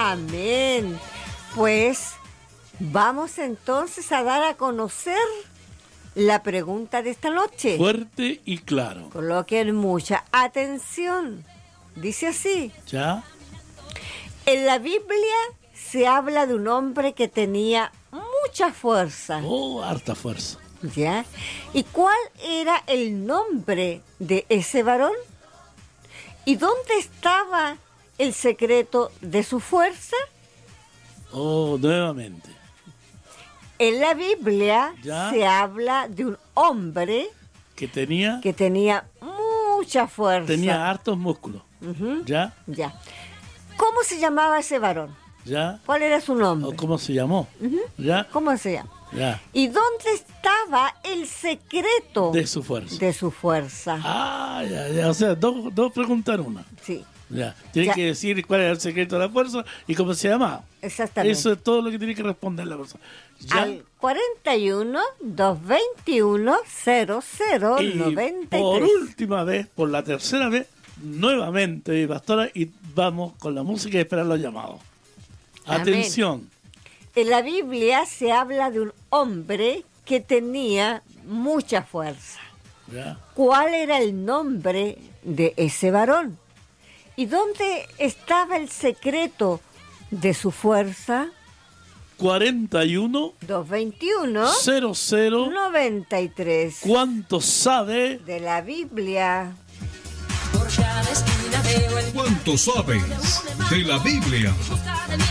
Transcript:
Amén. Pues vamos entonces a dar a conocer la pregunta de esta noche. Fuerte y claro. Coloquen mucha atención. Dice así. ¿Ya? En la Biblia se habla de un hombre que tenía mucha fuerza. Oh, harta fuerza. ¿Ya? ¿Y cuál era el nombre de ese varón? ¿Y dónde estaba el secreto de su fuerza? Oh, nuevamente. En la Biblia ¿Ya? se habla de un hombre Que tenía mucha fuerza. Tenía hartos músculos. Ujú. ¿Ya? Ya. ¿Cómo se llamaba ese varón? ¿Ya? ¿Cuál era su ¿O nombre? cómo se llamó? Ujú. ¿Ya? ¿Cómo se llama? Ya. ¿Y dónde estaba el secreto De su fuerza. de su fuerza? Ah, ya. O sea, dos preguntas en una. Sí, Ya. Tiene Ya. que decir cuál era el secreto de la fuerza y cómo se llamaba. exactamente. Eso es todo lo que tiene que responder la persona. ¿Ya? Al 41 221 Y 0093. por última vez, por la tercera vez, nuevamente, pastora, y vamos con la música y esperar los llamados. Amén. Atención. En la Biblia se habla de un hombre que tenía mucha fuerza. ¿Ya? ¿Cuál era el nombre de ese varón? ¿Y dónde estaba el secreto de su fuerza? 41 221 00. 93. ¿Cuánto sabe? De la Biblia. ¿Cuánto sabes de la Biblia?